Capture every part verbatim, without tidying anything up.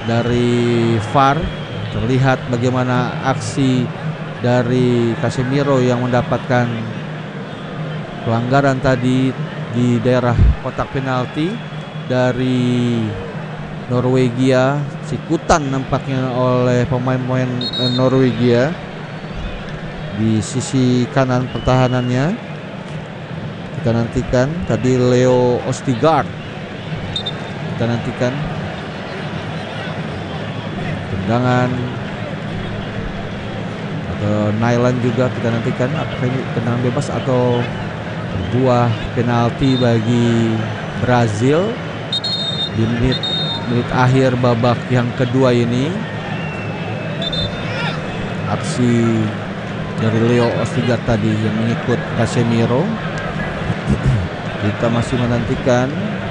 dari V A R terlihat bagaimana aksi dari Casemiro yang mendapatkan pelanggaran tadi di daerah kotak penalti dari Norwegia. Sikutan nampaknya oleh pemain-pemain Norwegia di sisi kanan pertahanannya. Kita nantikan tadi Leo Ostigard. Kita nantikan tendangan atau Nyland juga kita nantikan apakah ini tendangan bebas atau sebuah penalti bagi Brazil di menit menit akhir babak yang kedua ini. Aksi dari Leo Ostigard tadi yang mengikut Casemiro. Kita masih menantikan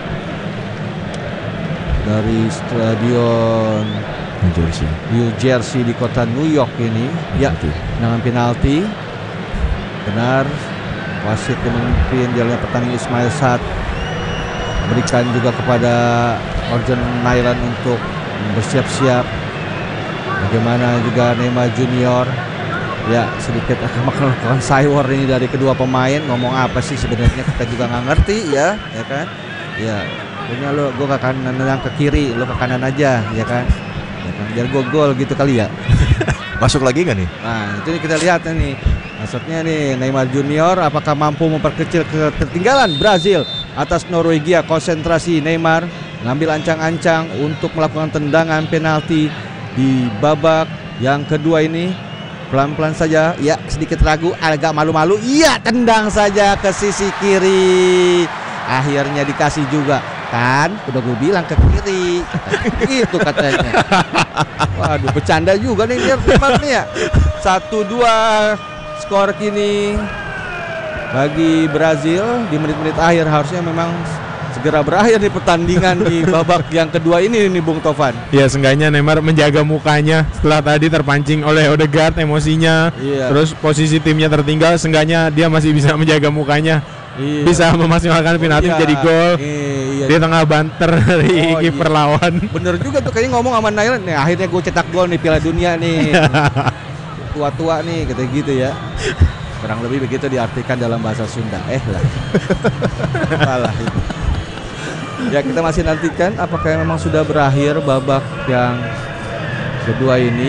dari stadion New Jersey, New Jersey di kota New York ini. Ya, dengan penalti. Benar, wasit yang memimpin jalannya pertandingan Ismail Saad berikan juga kepada Orjan Nyland untuk bersiap-siap. Bagaimana juga Neymar Junior. Ya, sedikit akan melakukan cywar ini dari kedua pemain. Ngomong apa sih sebenarnya kita juga nggak ngerti ya, ya kan? Ya, pokoknya lo gue ke kanan, nendang ke kiri, lo ke kanan aja, ya kan? Ya kan? Biar gue gol gitu kali ya. Masuk lagi nggak nih? Nah, itu nih kita lihat nih. Maksudnya nih Neymar Junior apakah mampu memperkecil ketertinggalan Brazil atas Norwegia. Konsentrasi Neymar ngambil ancang-ancang untuk melakukan tendangan penalti di babak yang kedua ini. Pelan-pelan saja, ya sedikit ragu, agak malu-malu, iya tendang saja ke sisi kiri. Akhirnya dikasih juga, kan udah gue bilang ke kiri, gitu katanya. Waduh, bercanda juga nih dia nih ya. Satu dua skor kini bagi Brazil di menit-menit akhir. Harusnya memang segera berakhir di pertandingan di babak yang kedua ini nih Bung Tovan. Ya, seenggaknya Neymar menjaga mukanya setelah tadi terpancing oleh Odegaard emosinya. Iya. Terus posisi timnya tertinggal, seenggaknya dia masih bisa menjaga mukanya. Iya. Bisa memaksimalkan penalti oh, iya. jadi gol. Iya. Di tengah banter dari oh, kiper iya. lawan. Bener juga tuh kayaknya ngomong sama Nyland nih, akhirnya gue cetak gol nih Piala Dunia nih. Tua-tua nih kata gitu ya. Kurang lebih begitu diartikan dalam bahasa Sunda. Eh lah. Salah itu. Ya, kita masih nantikan apakah memang sudah berakhir babak yang kedua ini.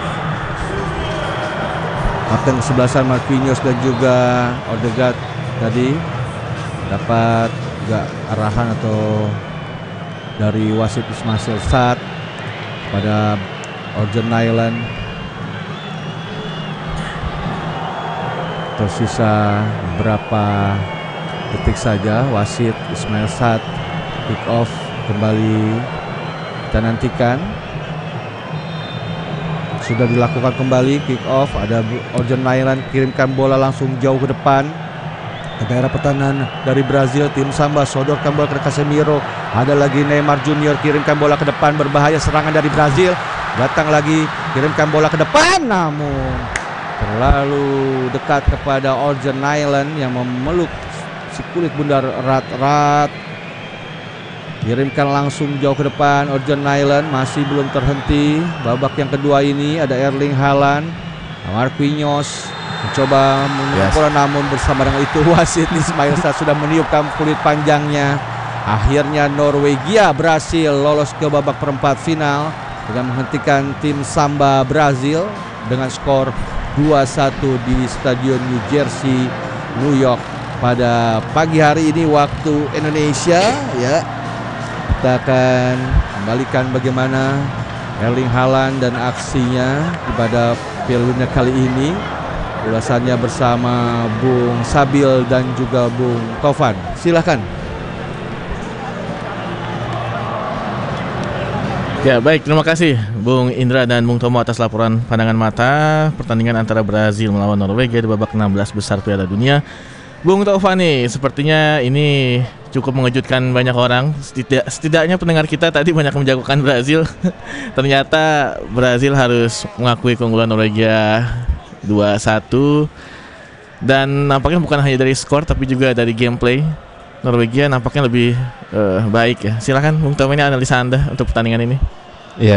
Kapten kesebelasan Marquinhos dan juga Odegaard tadi dapat juga arahan atau dari wasit Ismail Saad pada Orjan Nyland. Tersisa beberapa detik saja, wasit Ismail Saad kick off kembali. Kita nantikan sudah dilakukan kembali kick off. Ada Orjan Nyland kirimkan bola langsung jauh ke depan ke daerah pertahanan dari Brazil. Tim Samba sodorkan bola ke Casemiro. Ada lagi Neymar Junior kirimkan bola ke depan, berbahaya serangan dari Brazil. Datang lagi kirimkan bola ke depan, namun terlalu dekat kepada Orjan Nyland yang memeluk si kulit bundar erat-erat. Kirimkan langsung jauh ke depan. Orjan Nyland masih belum terhenti. Babak yang kedua ini ada Erling Haaland, Marquinhos mencoba menangkap bola, namun bersama dengan itu wasit Ismail Saad sudah meniupkan kulit panjangnya. Akhirnya Norwegia berhasil lolos ke babak perempat final dengan menghentikan tim Samba Brazil dengan skor dua satu di Stadion New Jersey, New York pada pagi hari ini waktu Indonesia ya. Kita akan kembalikan bagaimana Erling Haaland dan aksinya pada Piala Dunia kali ini. Ulasannya bersama Bung Sabil dan juga Bung Tovan. Silahkan. Ya, baik, terima kasih Bung Indra dan Bung Tomo atas laporan pandangan mata pertandingan antara Brazil melawan Norwegia di babak enam belas besar Piala Dunia. Bung Tovan nih, sepertinya ini cukup mengejutkan banyak orang. Setidak, setidaknya pendengar kita tadi banyak menjagokan Brazil. Ternyata Brazil harus mengakui keunggulan Norwegia dua satu. Dan nampaknya bukan hanya dari skor tapi juga dari gameplay. Norwegia nampaknya lebih uh, baik ya. Silakan Bung Tom, ini analisa Anda untuk pertandingan ini.